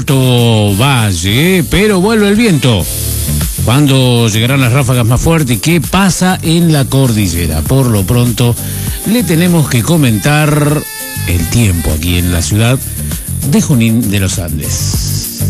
Valle, pero vuelve el viento. ¿Cuándo llegarán las ráfagas más fuertes? ¿Qué pasa en la cordillera? Por lo pronto, le tenemos que comentar el tiempo aquí en la ciudad de Junín de los Andes.